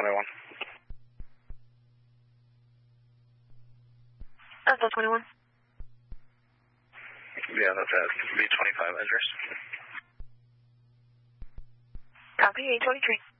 21. Delta 21. Yeah, that's at B25 address. Copy, 823.